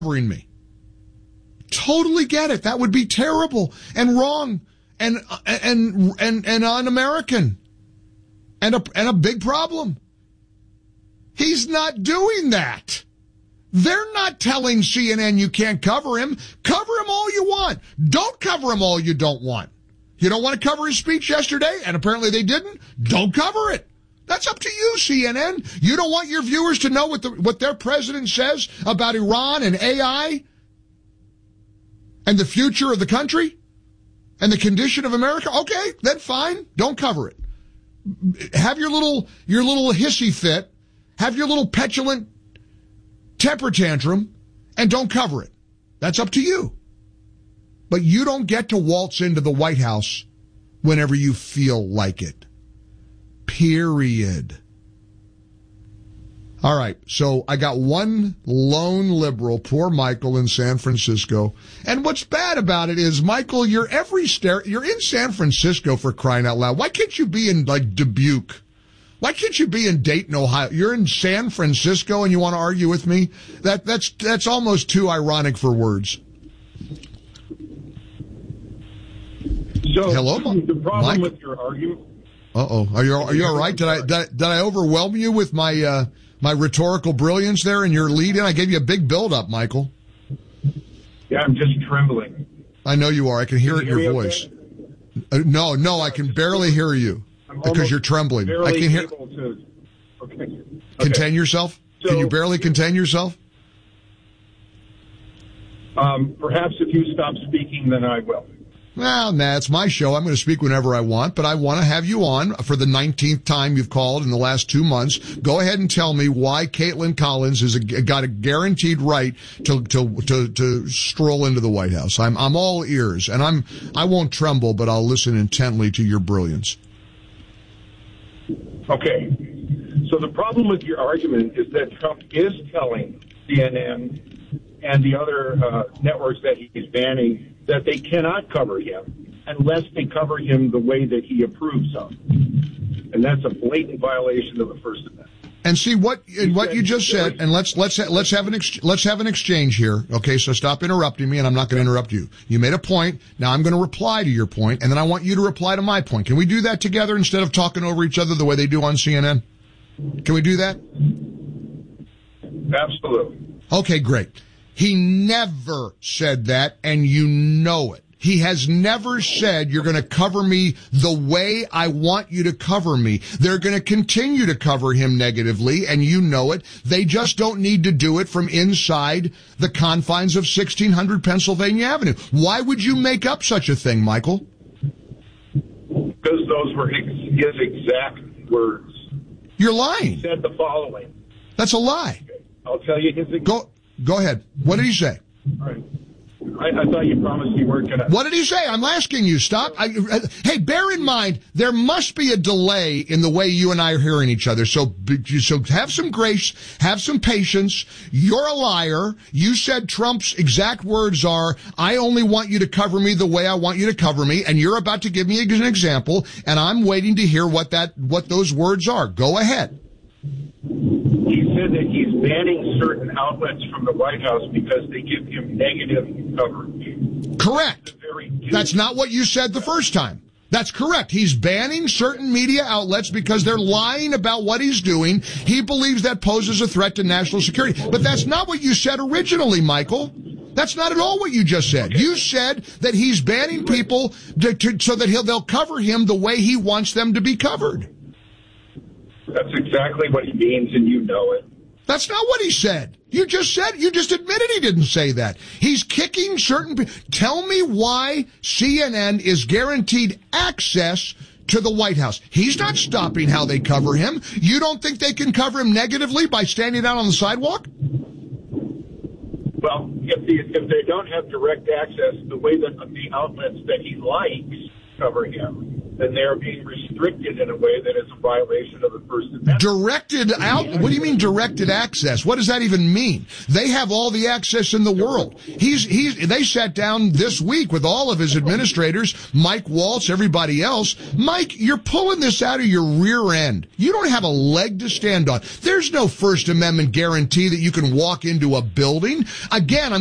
covering me. Totally get it. That would be terrible and wrong and un-American and a big problem. He's not doing that. They're not telling CNN you can't cover him. Cover him all you want. Don't cover him all you don't want. You don't want to cover his speech yesterday, and apparently they didn't? Don't cover it. That's up to you, CNN. You don't want your viewers to know what their president says about Iran and AI and the future of the country and the condition of America? Okay, then fine. Don't cover it. Have your little hissy fit. Have your little petulant temper tantrum and don't cover it. That's up to you. But you don't get to waltz into the White House whenever you feel like it. Period. All right, so I got one lone liberal, poor Michael in San Francisco. And what's bad about it is, Michael, you're in San Francisco, for crying out loud. Why can't you be in, like, Dubuque? Why can't you be in Dayton, Ohio? You're in San Francisco and you want to argue with me? That's almost too ironic for words. So, hello, the problem Mike? with your argument. Uh-oh. Are you all right? Did I overwhelm you with my rhetorical brilliance there in your lead-in? I gave you a big build-up, Michael. Yeah, I'm just trembling. I know you are. I can hear it in your voice. Okay? No, I can barely hear you because you're trembling. I can hear. Okay. Contain yourself? Can you barely contain yourself? Perhaps if you stop speaking, then I will. Well, it's my show. I'm going to speak whenever I want, but I want to have you on for the 19th time you've called in the last 2 months. Go ahead and tell me why Caitlin Collins has got a guaranteed right to stroll into the White House. I'm all ears, and I won't tremble, but I'll listen intently to your brilliance. Okay. So the problem with your argument is that Trump is telling CNN and the other networks that he's banning that they cannot cover him unless they cover him the way that he approves of. And that's a blatant violation of the First Amendment. And see what you just said, and let's have an exchange here. Okay, so stop interrupting me, and I'm not going to interrupt you. You made a point. Now I'm going to reply to your point, and then I want you to reply to my point. Can we do that together instead of talking over each other the way they do on CNN? Can we do that? Absolutely. Okay, great. He never said that, and you know it. He has never said you're going to cover me the way I want you to cover me. They're going to continue to cover him negatively, and you know it. They just don't need to do it from inside the confines of 1600 Pennsylvania Avenue. Why would you make up such a thing, Michael? Because those were his exact words. You're lying. He said the following. That's a lie. Okay. I'll tell you his exact. Go ahead. What did he say? All right. I thought you promised you weren't going to. What did he say? I'm asking you. Stop. Hey, bear in mind, there must be a delay in the way you and I are hearing each other. So have some grace, have some patience. You're a liar. You said Trump's exact words are, I only want you to cover me the way I want you to cover me. And you're about to give me an example, and I'm waiting to hear what those words are. Go ahead. He said that he's banning certain outlets from the White House because they give him negative coverage. Correct. That's not what you said the first time. That's correct. He's banning certain media outlets because they're lying about what he's doing. He believes that poses a threat to national security. But that's not what you said originally, Michael. That's not at all what you just said. You said that he's banning people so that they'll cover him the way he wants them to be covered. That's exactly what he means, and you know it. That's not what he said. You just admitted he didn't say that. He's kicking certain people. Tell me why CNN is guaranteed access to the White House. He's not stopping how they cover him. You don't think they can cover him negatively by standing out on the sidewalk? Well, if they don't have direct access, the way that the outlets that he likes cover him, then they are being restricted in a way that is a violation of the First Amendment. Directed out? What do you mean directed access? What does that even mean? They have all the access in the world. They sat down this week with all of his administrators, Mike Waltz, everybody else. Mike, you're pulling this out of your rear end. You don't have a leg to stand on. There's no First Amendment guarantee that you can walk into a building. Again, I'm